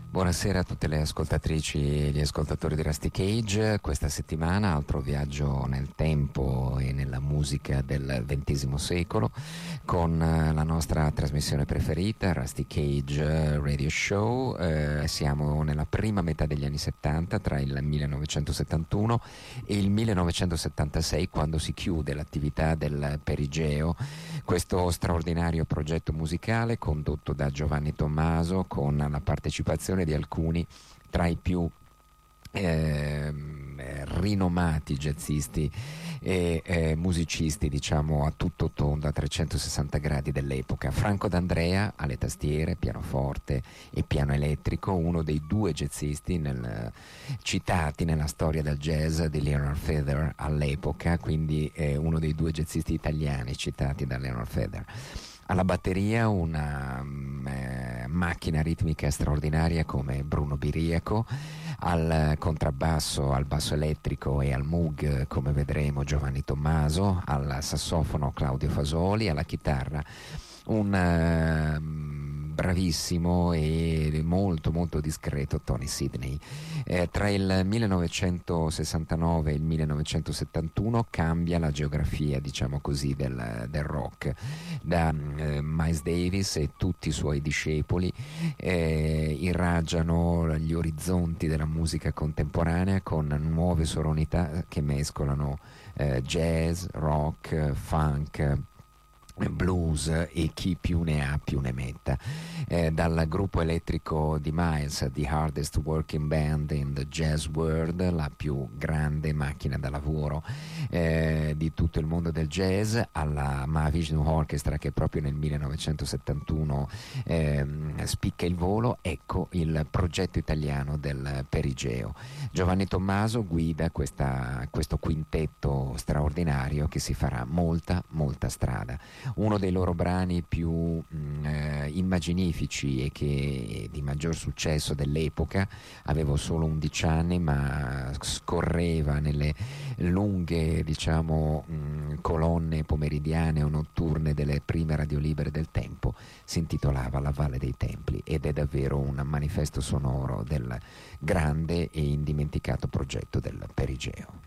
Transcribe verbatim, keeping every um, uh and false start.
Buonasera a tutte le ascoltatrici e gli ascoltatori di Rusty Cage. Questa settimana altro viaggio nel tempo e nella musica del ventesimo secolo con la nostra trasmissione preferita, Rusty Cage Radio Show. Eh, siamo nella prima metà degli anni settanta, tra il millenovecentosettantuno e il millenovecentosettantasei, quando si chiude l'attività del Perigeo, questo straordinario progetto musicale condotto da Giovanni Tommaso con la partecipazione di alcuni tra i più eh, rinomati jazzisti e eh, musicisti, diciamo a tutto tondo, a trecentosessanta gradi dell'epoca. Franco D'Andrea alle tastiere, pianoforte e piano elettrico, uno dei due jazzisti nel, citati nella storia del jazz di Leonard Feather all'epoca, quindi eh, uno dei due jazzisti italiani citati da Leonard Feather. Alla batteria una um, eh, macchina ritmica straordinaria come Bruno Biriaco, al contrabbasso, al basso elettrico e al Moog, come vedremo, Giovanni Tommaso, al sassofono Claudio Fasoli, alla chitarra un uh, bravissimo e molto molto discreto Tony Sidney. Eh, tra il millenovecentosessantanove e il millenovecentosettantuno cambia la geografia, diciamo così, del, del rock. Da eh, Miles Davis e tutti i suoi discepoli eh, irraggiano gli orizzonti della musica contemporanea con nuove sonorità che mescolano eh, jazz, rock, funk, blues e chi più ne ha più ne metta. Eh, dal gruppo elettrico di Miles, The Hardest Working Band in the Jazz World, la più grande macchina da lavoro eh, di tutto il mondo del jazz, alla Mahavishnu Orchestra, che proprio nel millenovecentosettantuno eh, spicca il volo. Ecco il progetto italiano del Perigeo. Giovanni Tommaso guida questa, questo quintetto straordinario che si farà molta molta strada. Uno dei loro brani più mh, eh, immaginifici e che di maggior successo dell'epoca, avevo solo undici anni ma scorreva nelle lunghe, diciamo, mh, colonne pomeridiane o notturne delle prime radiolibere del tempo, si intitolava La Valle dei Templi ed è davvero un manifesto sonoro del grande e indimenticato progetto del Perigeo.